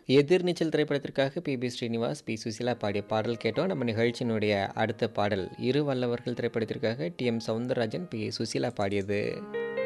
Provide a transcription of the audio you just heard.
எதிர்நீச்சல் திரைப்படத்திற்காக B Srinivas, B Susheela பாடிய பாடல் கேட்டோம். நம்ம நிகழ்ச்சியினுடைய அடுத்த பாடல் இரு வல்லவர்கள் திரைப்படத்திற்காக டி.எம். சௌந்தரராஜன், பி சுசீலா பாடியது.